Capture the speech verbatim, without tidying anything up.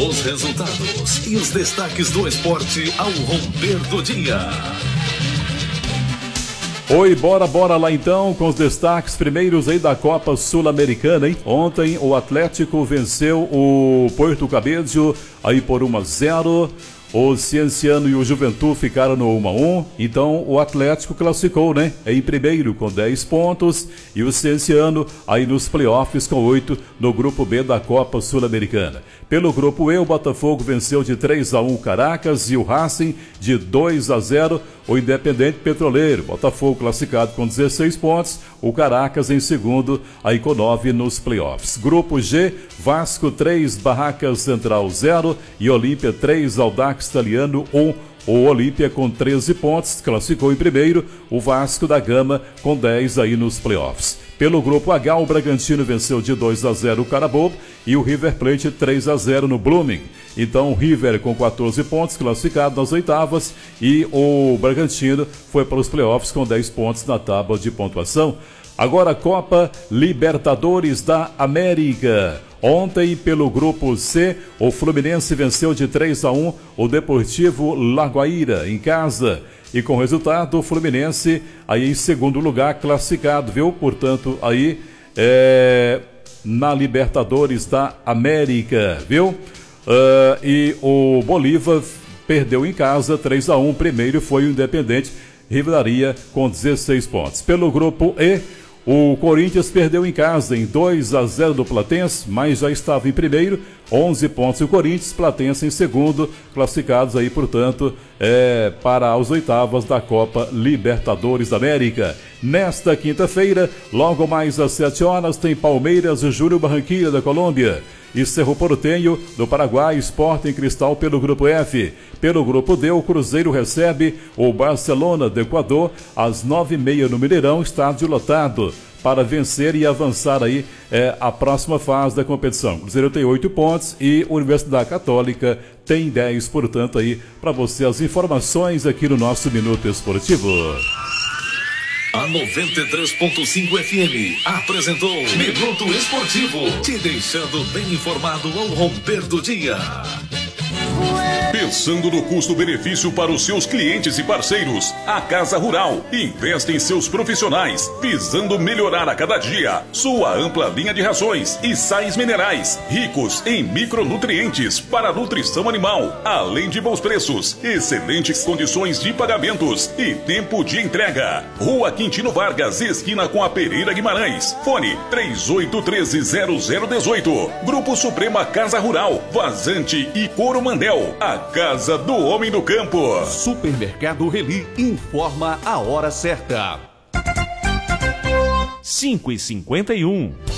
Os resultados e os destaques do esporte ao romper do dia. Oi, bora, bora lá então com os destaques primeiros aí da Copa Sul-Americana, hein? Ontem o Atlético venceu o Porto Cabedelo aí por um a zero. O Cienciano e o Juventude ficaram no um a um, então o Atlético classificou, né? Em primeiro com dez pontos e o Cienciano aí nos playoffs com oito no grupo B da Copa Sul-Americana. Pelo grupo E, o Botafogo venceu de três a um o Caracas e o Racing de dois a zero o Independente Petroleiro. Botafogo classificado com dezesseis pontos, o Caracas em segundo, aí com nove nos playoffs. Grupo G, Vasco três, Barracas Central zero e Olímpia três, Audax Italiano um. O Olímpia com treze pontos, classificou em primeiro, o Vasco da Gama com dez aí nos playoffs. Pelo grupo H, o Bragantino venceu de dois a zero o Carabobo e o River Plate três a zero no Blooming. Então o River com quatorze pontos, classificado nas oitavas, e o Bragantino foi para os playoffs com dez pontos na tábua de pontuação. Agora a Copa Libertadores da América. Ontem, pelo grupo C, o Fluminense venceu de três a um o Deportivo Lagoaíra em casa. E com o resultado, o Fluminense aí em segundo lugar classificado, viu? Portanto, aí é, na Libertadores da América, viu? Uh, e o Bolívar perdeu em casa três a um. Primeiro foi o Independente Rivadavia com dezesseis pontos. Pelo grupo E, o Corinthians perdeu em casa em dois a zero do Platense, mas já estava em primeiro, onze pontos o Corinthians, Platense em segundo, classificados aí, portanto, é, para as oitavas da Copa Libertadores da América. Nesta quinta-feira, logo mais às sete horas, tem Palmeiras e Júnior Barranquilla da Colômbia e Cerro Porteño do Paraguai, Sporting Cristal pelo grupo F. Pelo grupo D, o Cruzeiro recebe o Barcelona do Equador às nove e meia no Mineirão, estádio lotado, para vencer e avançar aí é, a próxima fase da competição. O Cruzeiro tem oito pontos e a Universidade Católica tem dez, portanto aí para você as informações aqui no nosso Minuto Esportivo. A noventa e três ponto cinco F M apresentou Minuto Esportivo, te deixando bem informado ao romper do dia. Pensando no custo-benefício para os seus clientes e parceiros, a Casa Rural investe em seus profissionais, visando melhorar a cada dia sua ampla linha de rações e sais minerais, ricos em micronutrientes para a nutrição animal, além de bons preços, excelentes condições de pagamentos e tempo de entrega. Rua Quintino Vargas, esquina com a Pereira Guimarães. Fone três oito um três zero zero um oito. Grupo Suprema Casa Rural, Vazante e Coromandel. A Casa do Homem do Campo. Supermercado Reli informa a hora certa. cinco e cinquenta e um.